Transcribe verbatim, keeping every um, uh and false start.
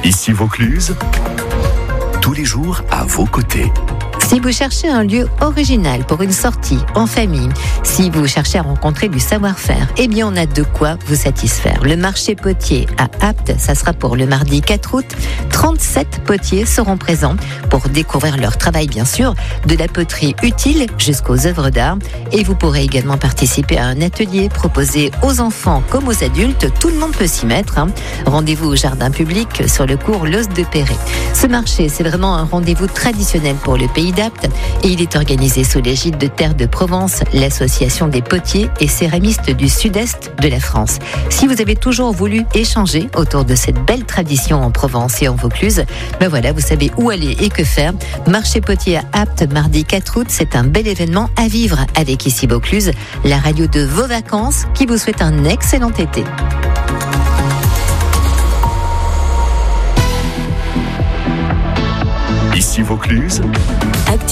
Ici Vaucluse, tous les jours à vos côtés. Si vous cherchez un lieu original pour une sortie en famille, si vous cherchez à rencontrer du savoir-faire, eh bien on a de quoi vous satisfaire. Le marché potier à Apt, ça sera pour le mardi quatre août. trente-sept potiers seront présents pour découvrir leur travail, bien sûr, de la poterie utile jusqu'aux œuvres d'art. Et vous pourrez également participer à un atelier proposé aux enfants comme aux adultes. Tout le monde peut s'y mettre. Hein. Rendez-vous au jardin public sur le cours Los de Perret. Ce marché, c'est vraiment un rendez-vous traditionnel pour le pays d'Apt et il est organisé sous l'égide de Terre de Provence, l'association des potiers et céramistes du sud-est de la France. Si vous avez toujours voulu échanger autour de cette belle tradition en Provence et en Vaucluse, ben voilà, vous savez où aller et que faire. Marché potier à Apt, mardi quatre août, c'est un bel événement à vivre avec Ici Vaucluse, la radio de vos vacances qui vous souhaite un excellent été. Ici Vaucluse. Actu